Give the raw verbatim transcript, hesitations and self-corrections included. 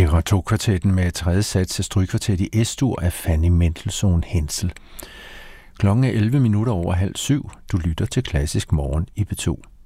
Det var to-kvartetten med tredje sats af strygkvartet i S-dur af Fanny Mendelssohn Hensel. Klokken er elleve minutter over halv syv. Du lytter til Klassisk Morgen i P to.